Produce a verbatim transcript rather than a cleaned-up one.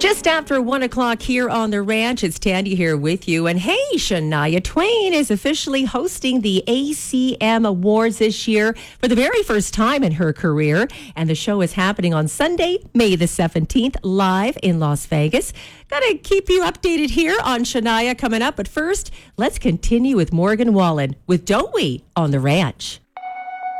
Just after one o'clock here on the ranch, it's Tandy here with you. And hey, Shania Twain is officially hosting the A C M Awards this year for the very first time in her career. And the show is happening on Sunday, May the seventeenth, live in Las Vegas. Gotta keep you updated here on Shania coming up. But first, let's continue with Morgan Wallen with Don't We on the Ranch.